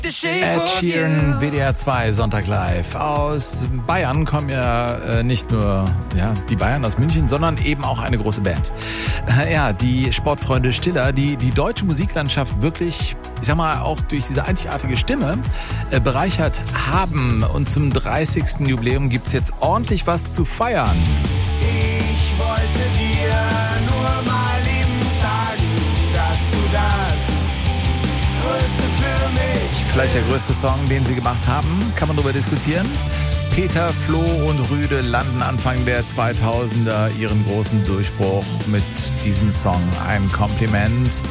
Ed Sheeran, WDR 2, Sonntag live. Aus Bayern kommen ja nicht nur die Bayern aus München, sondern eben auch eine große Band. Die Sportfreunde Stiller, die deutsche Musiklandschaft wirklich, ich sag mal, auch durch diese einzigartige Stimme bereichert haben. Und zum 30. Jubiläum gibt's jetzt ordentlich was zu feiern. Ich wollte dir nur mal eben sagen, dass du das Größte für mich. Vielleicht der größte Song, den sie gemacht haben, kann man darüber diskutieren. Peter, Flo und Rüde landen Anfang der 2000er ihren großen Durchbruch mit diesem Song Ein Kompliment.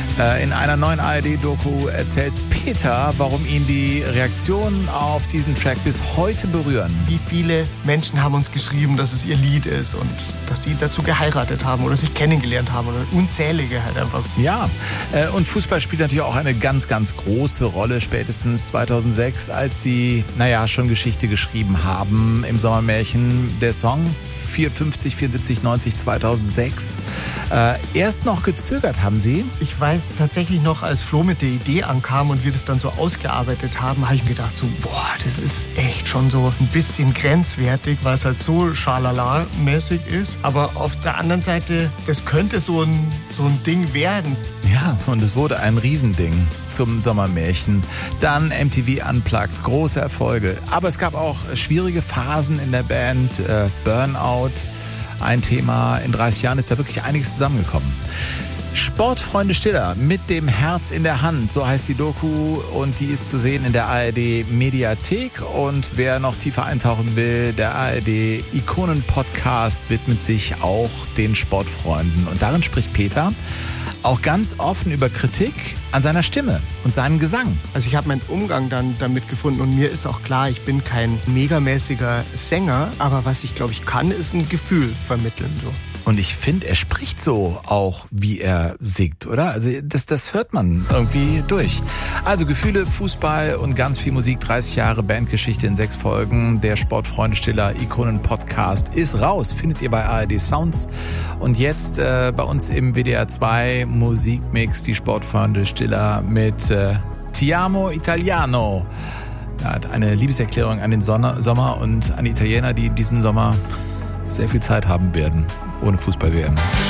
In einer neuen ARD-Doku erzählt Peter, warum ihn die Reaktionen auf diesen Track bis heute berühren. Wie viele Menschen haben uns geschrieben, dass es ihr Lied ist und dass sie dazu geheiratet haben oder sich kennengelernt haben oder unzählige halt einfach. Ja, und Fußball spielt natürlich auch eine ganz, ganz große Rolle, spätestens 2006, als sie, schon Geschichte geschrieben haben im Sommermärchen. Der Song 54, 74, 90, 2006. Erst noch gezögert haben sie. Ich weiß tatsächlich noch, als Flo mit der Idee ankam und wir das dann so ausgearbeitet haben, habe ich mir gedacht, das ist echt schon so ein bisschen grenzwertig, weil es halt so schalala-mäßig ist. Aber auf der anderen Seite, das könnte so ein Ding werden. Ja, und es wurde ein Riesending zum Sommermärchen. Dann MTV Unplugged, große Erfolge. Aber es gab auch schwierige Phasen in der Band, Burnout. Ein Thema, in 30 Jahren ist da wirklich einiges zusammengekommen. Sportfreunde Stiller mit dem Herz in der Hand, so heißt die Doku und die ist zu sehen in der ARD Mediathek und wer noch tiefer eintauchen will, der ARD Ikonen Podcast widmet sich auch den Sportfreunden und darin spricht Peter auch ganz offen über Kritik an seiner Stimme und seinem Gesang. Also ich habe meinen Umgang dann damit gefunden und mir ist auch klar, ich bin kein megamäßiger Sänger, aber was ich glaube ich kann, ist ein Gefühl vermitteln so. Und ich finde, er spricht so auch, wie er singt, oder? Also das hört man irgendwie durch. Also Gefühle, Fußball und ganz viel Musik, 30 Jahre Bandgeschichte in 6 Folgen. Der Sportfreunde Stiller Ikonen-Podcast ist raus, findet ihr bei ARD Sounds. Und jetzt bei uns im WDR 2 Musikmix, die Sportfreunde Stiller mit Ti amo Italiano. Er hat eine Liebeserklärung an den Sommer und an die Italiener, die in diesem Sommer sehr viel Zeit haben werden. Ohne Fußball-WM.